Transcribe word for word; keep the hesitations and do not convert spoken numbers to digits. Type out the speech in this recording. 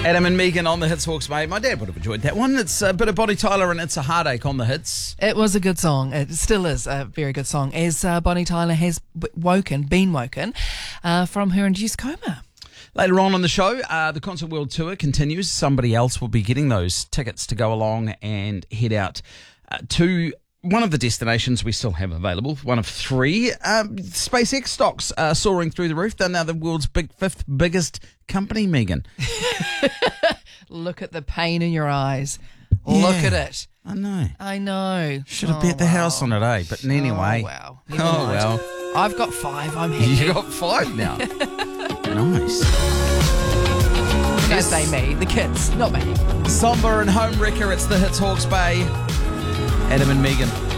Adam and Megan on the Hits Hawke's Bay. My dad would have enjoyed that one. It's a bit of Bonnie Tyler and It's a Heartache on the Hits. It was a good song. It still is a very good song, as uh, Bonnie Tyler has woken, been woken uh, from her induced coma. Later on in the show, uh, the Concert World Tour continues. Somebody else will be getting those tickets to go along and head out uh, to one of the destinations we still have available, one of three. Um, SpaceX stocks are soaring through the roof. They're now the world's big fifth biggest company, Megan. Look at the pain in your eyes. Yeah, Look at it. I know. I know. Should have oh, bet the wow. house on it, eh? But anyway. Oh, wow. Never Oh, mind. well. I've got five. I'm happy. You got five now. Nice. Don't say me. The kids, not me. Somber and Home Wrecker. It's the Hits Hawke's Bay. Adam and Megan.